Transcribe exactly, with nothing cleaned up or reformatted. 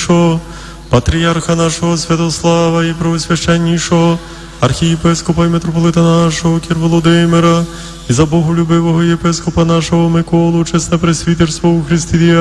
пресвященнішого, патріарха нашого Святослава і преосвященнішого, архієпископа і митрополита нашого Кір Володимира, і за боголюбивого єпископа нашого Миколу, чесне пресвітерство у Христі